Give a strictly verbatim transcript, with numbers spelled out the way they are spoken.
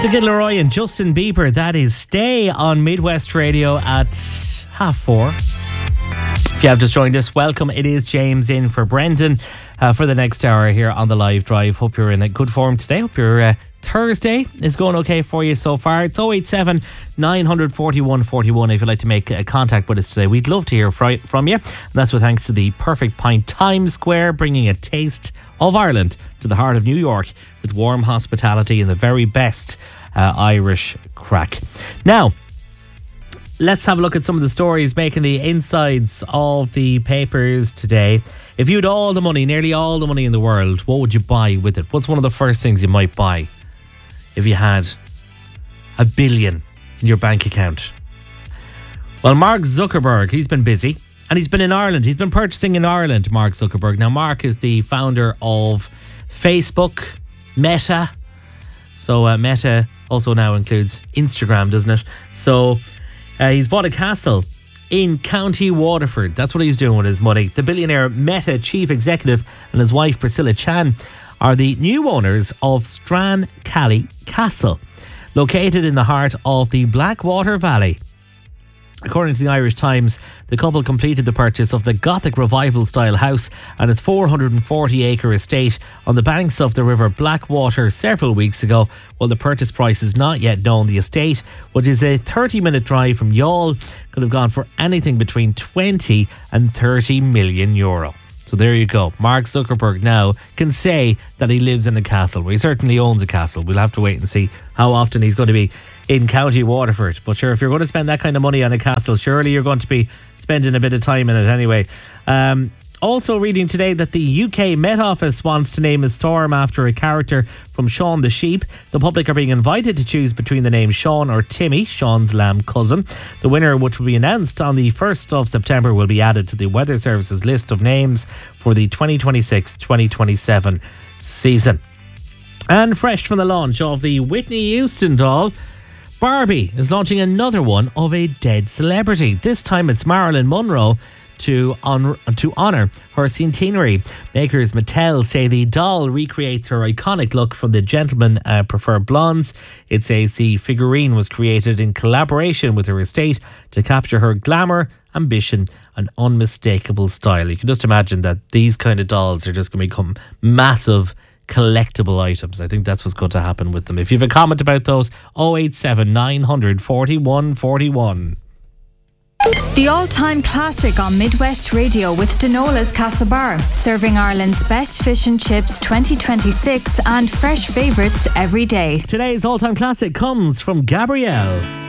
The Kid Laroi and Justin Bieber. That is Stay on Midwest Radio at half four. If you have just joined us, welcome. It is James in for Brendan uh, for the next hour here on the live drive. Hope you're in a good form today. Hope your uh, Thursday is going okay for you so far. It's oh eight seven, nine four one, four one if you'd like to make uh, contact with us today. We'd love to hear fr- from you. And that's with thanks to the Perfect Pint Times Square, bringing a taste of Ireland to the heart of New York with warm hospitality and the very best uh, Irish crack. Now, let's have a look at some of the stories making the insides of the papers today. If you had all the money, nearly all the money in the world, what would you buy with it? What's one of the first things you might buy if you had a billion in your bank account? Well, Mark Zuckerberg, he's been busy and he's been in Ireland. He's been purchasing in Ireland, Mark Zuckerberg. Now, Mark is the founder of Facebook, Meta. So uh, Meta also now includes Instagram, doesn't it? So uh, he's bought a castle in County Waterford. That's what he's doing with his money. The billionaire Meta chief executive and his wife Priscilla Chan are the new owners of Strancally Castle, located in the heart of the Blackwater Valley. According to the Irish Times, the couple completed the purchase of the Gothic Revival style house and its four hundred forty acre estate on the banks of the River Blackwater several weeks ago. While the purchase price is not yet known, the estate, which is a thirty minute drive from Youghal, could have gone for anything between twenty and thirty million euro. So there you go. Mark Zuckerberg now can say that he lives in a castle. Well, he certainly owns a castle. We'll have to wait and see how often he's going to be in County Waterford. But sure, if you're going to spend that kind of money on a castle, surely you're going to be spending a bit of time in it anyway. Um, also reading today that the U K Met Office wants to name a storm after a character from Shaun the Sheep. The public are being invited to choose between the name Shaun or Timmy, Shaun's lamb cousin. The winner, which will be announced on the first of September, will be added to the Weather Service's list of names for the twenty twenty-six twenty twenty-seven season. And fresh from the launch of the Whitney Houston doll, Barbie is launching another one of a dead celebrity. This time it's Marilyn Monroe to, honor, to honour her centenary. Makers Mattel say the doll recreates her iconic look from The Gentlemen uh, Prefer Blondes. It says the figurine was created in collaboration with her estate to capture her glamour, ambition and unmistakable style. You can just imagine that these kind of dolls are just going to become massive collectible items. I think that's what's going to happen with them. If you have a comment about those, oh eight seven, nine four one, four one. The all-time classic on Midwest Radio with Denola's Castlebar, serving Ireland's best fish and chips twenty twenty-six and fresh favourites every day. Today's all-time classic comes from Gabrielle.